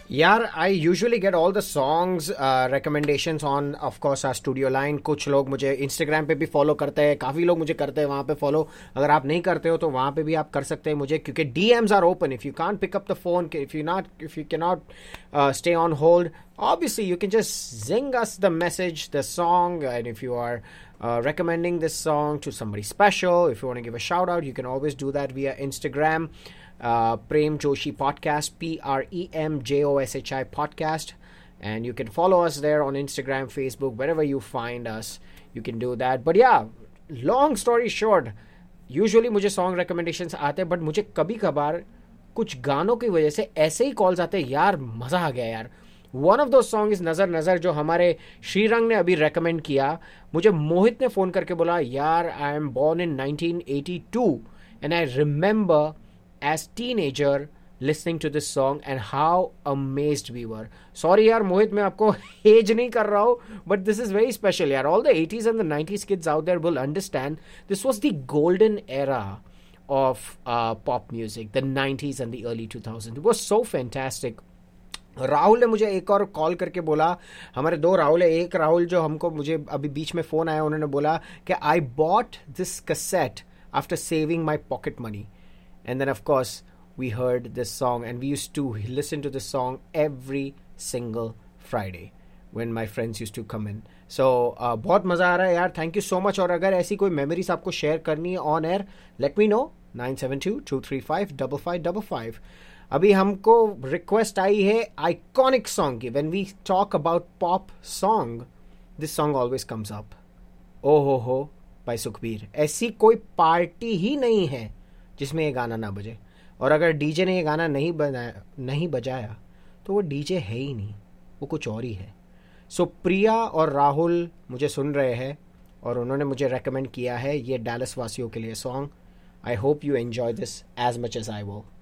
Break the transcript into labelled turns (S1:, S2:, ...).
S1: यार I usually get all the songs recommendations on off course our studio line. कुछ लोग मुझे Instagram पे भी फॉलो करते हैं, काफ़ी लोग मुझे करते हैं वहाँ पे फॉलो. अगर आप नहीं करते हो तो वहाँ पे भी आप कर सकते हैं मुझे, क्योंकि DMs are open. If you can't pick up the phone, if you can not stay on hold, obviously you can just zing us the message, the song, and if you are recommending this song to somebody special, if you want to give a shout out, you can always do that via Instagram. Prem Joshi Podcast, PREMJOSHI Podcast, and you can follow us there on Instagram, Facebook, wherever you find us, you can do that. But yeah, long story short, usually मुझे song recommendations आते हैं, but मुझे कभी कभार कुछ गानों की वजह से ऐसे ही कॉल्स आते हैं, यार मज़ा आ गया यार. वन ऑफ दो सॉन्ग इज नज़र नज़र, जो हमारे श्रीरंग ने अभी रेकमेंड किया. मुझे मोहित ने फ़ोन करके बोला, यार I am born in 1982 and I remember as teenager listening to this song and how amazed we were. Sorry यार मोहित, मैं आपको एज नहीं कर रहा हूँ, but this is very special यार. All the 80s and the 90s kids out there will understand this was the golden era of pop music, the 90s and the early 2000s. It was so fantastic. Rahul ने मुझे एक और call करके बोला, हमारे दो राहुल है, एक राहुल जो हमको मुझे अभी बीच में फ़ोन आया, उन्होंने बोला कि I bought this cassette after saving my pocket money. And then, of course, we heard this song, and we used to listen to this song every single Friday when my friends used to come in. So, बहुत मज़ा आ रहा है यार. Thank you so much. और अगर ऐसी कोई memories आपको share करनी है on air, let me know. 972-235-5555. अभी हमको request आई है iconic song की. When we talk about pop song, this song always comes up. Oh ho ho by Sukhbir. ऐसी कोई पार्टी ही नहीं है जिसमें ये गाना ना बजे. और अगर डीजे ने ये गाना नहीं बजाया तो वो डीजे है ही नहीं, वो कुछ और ही है. सो प्रिया और राहुल मुझे सुन रहे हैं और उन्होंने मुझे रेकमेंड किया है ये डैलस वासियों के लिए song. I hope you enjoy this as much as I will.